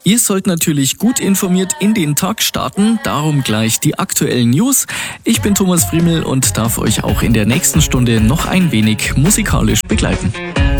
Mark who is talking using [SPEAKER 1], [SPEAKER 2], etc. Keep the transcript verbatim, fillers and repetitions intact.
[SPEAKER 1] Ihr sollt natürlich gut informiert in den Tag starten, darum gleich die aktuellen News. Ich bin Thomas Friemel und darf euch auch in der nächsten Stunde noch ein wenig musikalisch begleiten.